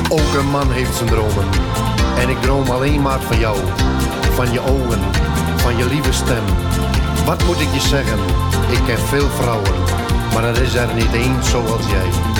Ook een man heeft zijn dromen. En ik droom alleen maar van jou. Van je ogen, van je lieve stem. Wat moet ik je zeggen? Ik ken veel vrouwen, maar er is er niet één zoals jij.